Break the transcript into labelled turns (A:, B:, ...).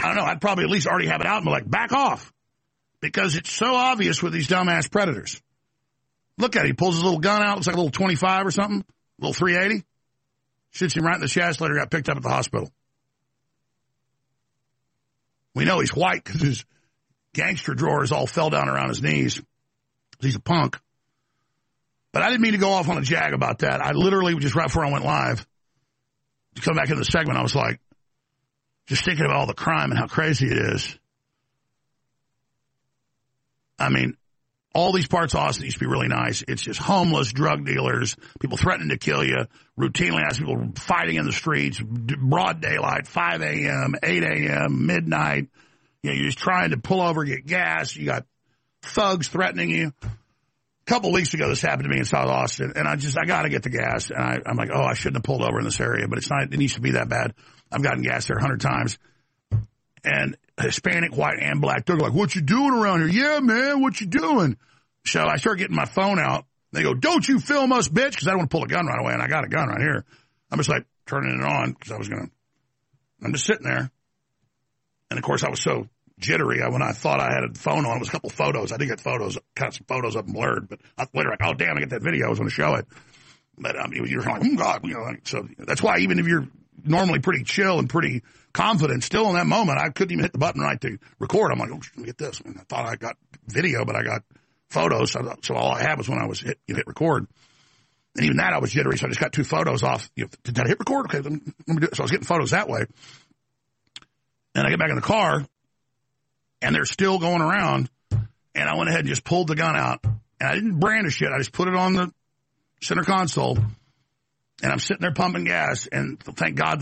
A: I don't know, I'd probably at least already have it out and be like, back off. Because it's so obvious with these dumbass predators. Look at it. He pulls his little gun out. Looks like a little 25 or something. A little 380. Shoots him right in the chest. Later got picked up at the hospital. We know he's white because his gangster drawers all fell down around his knees. He's a punk. But I didn't mean to go off on a jag about that. I literally, just right before I went live, to come back into the segment, I was like, just thinking about all the crime and how crazy it is. I mean, all these parts of Austin used to be really nice. It's just homeless, drug dealers, people threatening to kill you, routinely has people fighting in the streets, broad daylight, 5 a.m., 8 a.m., midnight. You know, you're just trying to pull over, get gas. You got thugs threatening you. A couple of weeks ago, this happened to me in South Austin, and I got to get the gas. And I'm like, oh, I shouldn't have pulled over in this area, but it's not. It needs to be that bad. I've gotten gas there 100 times. And Hispanic, white, and black, they're like, what you doing around here? Yeah, man, what you doing? So I start getting my phone out. They go, don't you film us, bitch, because I don't want to pull a gun right away, and I got a gun right here. I'm just like turning it on because I'm just sitting there. And, of course, I was so jittery. When I thought I had a phone on, it was a couple photos. I did get photos, cut some photos up and blurred. But I later, like, oh, damn, I got that video. I was going to show it. But you're like, oh, God. You know, like, so that's why even if you're normally pretty chill and pretty confident, still in that moment, I couldn't even hit the button right to record. I'm like, oh, let me get this. I thought I got video, but I got photos. So all I had was when I was hit record. And even that, I was jittery, so I just got 2 photos off. Did I hit record? Okay, let me do it. So I was getting photos that way. And I get back in the car, and they're still going around. And I went ahead and just pulled the gun out. And I didn't brandish it. I just put it on the center console. And I'm sitting there pumping gas. And thank God